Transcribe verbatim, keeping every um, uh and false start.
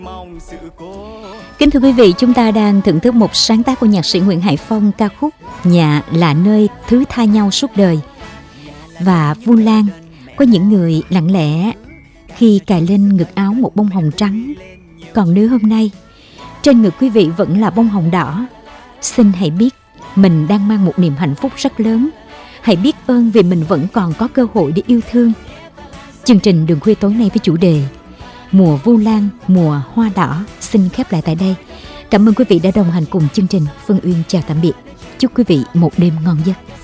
Kính thưa quý vị, chúng ta đang thưởng thức một sáng tác của nhạc sĩ Nguyễn Hải Phong, ca khúc Nhà là nơi thứ tha nhau suốt đời. Và Vu Lan, có những người lặng lẽ khi cài lên ngực áo một bông hồng trắng, còn nếu hôm nay trên ngực quý vị vẫn là bông hồng đỏ, xin hãy biết mình đang mang một niềm hạnh phúc rất lớn. Hãy biết ơn vì mình vẫn còn có cơ hội để yêu thương. Chương trình Đường Khuya tối nay với chủ đề Mùa Vu Lan, mùa hoa đỏ xin khép lại tại đây. Cảm ơn quý vị đã đồng hành cùng chương trình. Phương Uyên chào tạm biệt. Chúc quý vị một đêm ngon giấc.